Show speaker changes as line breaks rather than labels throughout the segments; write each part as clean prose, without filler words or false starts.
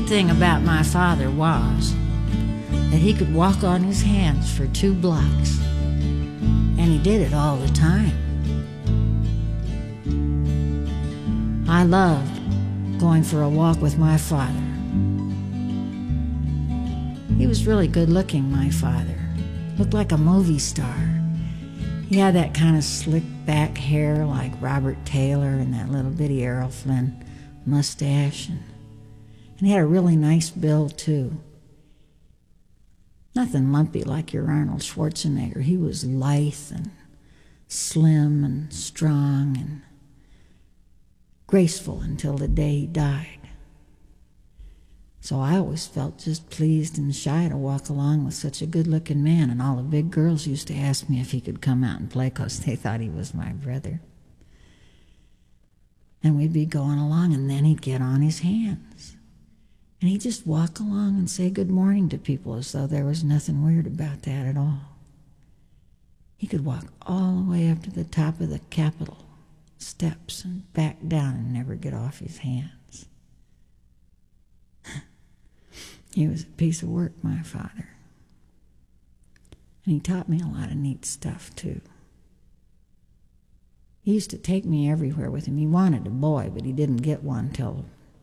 neat thing about my father was that he could walk on his hands for 2 blocks, and he did it all the time. I loved going for a walk with my father. He was really good looking, my father. Looked like a movie star. He had that kind of slick back hair like Robert Taylor and that little bitty Errol Flynn mustache. And he had a really nice build, too. Nothing lumpy like your Arnold Schwarzenegger. He was lithe and slim and strong and graceful until the day he died. So I always felt just pleased and shy to walk along with such a good-looking man, and all the big girls used to ask me if he could come out and play because they thought he was my brother. And we'd be going along, and then he'd get on his hands. And he'd just walk along and say good morning to people as though there was nothing weird about that at all. He could walk all the way up to the top of the Capitol steps and back down and never get off his hands. He was a piece of work, my father. And he taught me a lot of neat stuff, too. He used to take me everywhere with him. He wanted a boy, but he didn't get one till,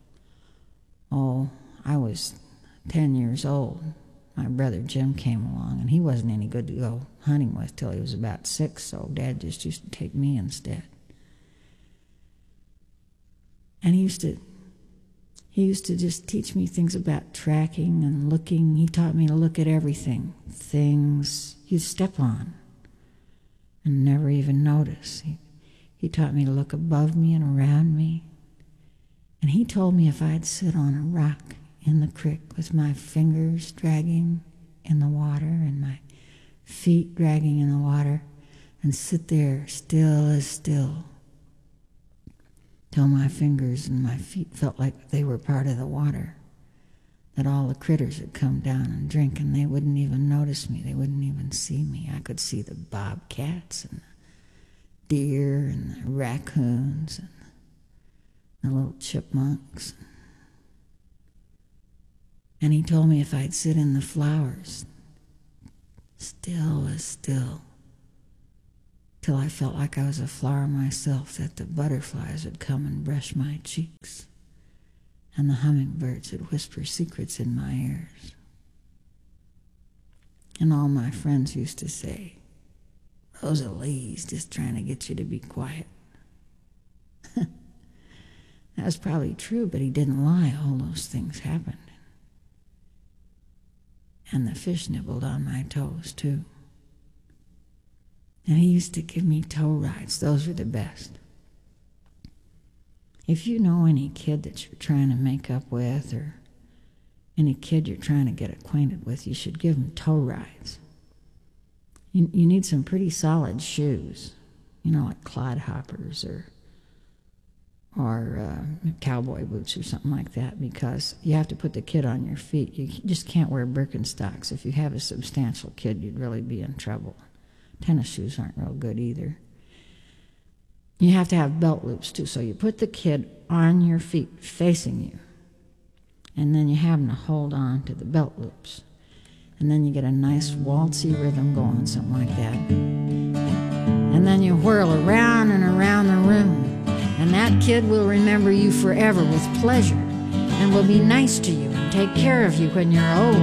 I was 10 years old. My brother Jim came along, and he wasn't any good to go hunting with till he was about 6, so Dad just used to take me instead. And he used to just teach me things about tracking and looking. He taught me to look at everything, things you step on and never even notice. He taught me to look above me and around me. And he told me if I'd sit on a rock in the creek with my fingers dragging in the water and my feet dragging in the water and sit there still as still till my fingers and my feet felt like they were part of the water, that all the critters would come down and drink, and they wouldn't even notice me. They wouldn't even see me. I could see the bobcats and the deer and the raccoons and the little chipmunks. And he told me if I'd sit in the flowers, still as still, till I felt like I was a flower myself, that the butterflies would come and brush my cheeks, and the hummingbirds would whisper secrets in my ears. And all my friends used to say, "Rosalie's just trying to get you to be quiet." That was probably true, but he didn't lie. All those things happened. And the fish nibbled on my toes, too. And he used to give me tow rides. Those were the best. If you know any kid that you're trying to make up with, or any kid you're trying to get acquainted with, you should give them tow rides. You need some pretty solid shoes, like clodhoppers or cowboy boots or something like that, because you have to put the kid on your feet. You just can't wear Birkenstocks. If you have a substantial kid, you'd really be in trouble. Tennis shoes aren't real good either. You have to have belt loops, too, so you put the kid on your feet facing you, and then you have them to hold on to the belt loops. And then you get a nice waltzy rhythm going, something like that. And then you whirl around and around the room, and that kid will remember you forever with pleasure and will be nice to you and take care of you when you're old.